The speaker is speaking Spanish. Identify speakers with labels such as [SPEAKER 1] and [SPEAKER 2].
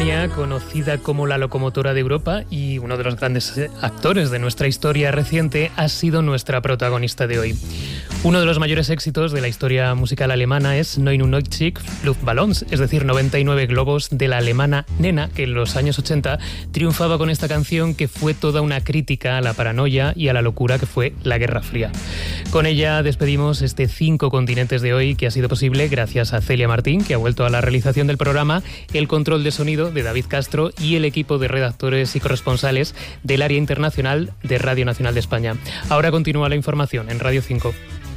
[SPEAKER 1] Alemania, conocida como la locomotora de Europa y uno de los grandes actores de nuestra historia reciente, ha sido nuestra protagonista de hoy. Uno de los mayores éxitos de la historia musical alemana es 99 Luftballons, es decir, 99 globos, de la alemana Nena, que en los años 80 triunfaba con esta canción que fue toda una crítica a la paranoia y a la locura que fue la Guerra Fría. Con ella despedimos este 5 continentes de hoy, que ha sido posible gracias a Celia Martín, que ha vuelto a la realización del programa, el control de sonido de David Castro y el equipo de redactores y corresponsales del área internacional de Radio Nacional de España. Ahora continúa la información en Radio 5.